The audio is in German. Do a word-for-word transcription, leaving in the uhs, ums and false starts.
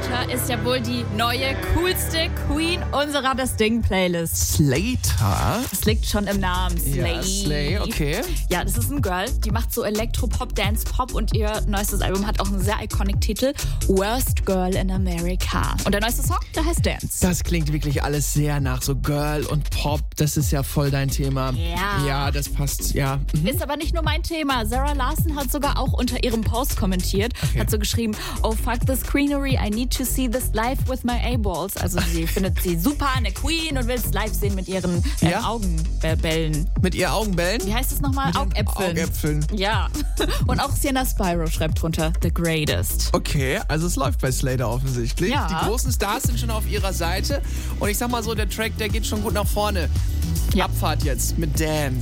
Slater ist ja wohl die neue, coolste Queen unserer Das Ding-Playlist. Slater? Das liegt schon im Namen. Slay. Ja, Slay, okay. Ja, das ist ein Girl, die macht so Elektropop, Dance-Pop und ihr neuestes Album hat auch einen sehr iconic Titel, Worst Girl in America. Und der neueste Song, der heißt Dance. Das klingt wirklich alles sehr nach so Girl und Pop. Das ist ja voll dein Thema. Ja. Ja, das passt, ja. Mhm. Ist aber nicht nur mein Thema. Sarah Larson hat sogar auch unter ihrem Post kommentiert, Okay. hat so geschrieben, oh fuck this queenery, I need to see this live with my A-Balls. Also sie findet sie super, eine Queen und will es live sehen mit ihren äh, Ja. Augenbällen. Mit ihr Augenbällen? Wie heißt es nochmal? Mit den Augäpfeln. Augäpfeln. Ja. Und auch Sienna Spyro schreibt drunter, the greatest. Okay, also es läuft bei Slater offensichtlich. Ja. Die großen Stars sind schon auf ihrer Seite. Und ich sag mal so, der Track, der geht schon gut nach vorne. Ja. Abfahrt jetzt mit Dance.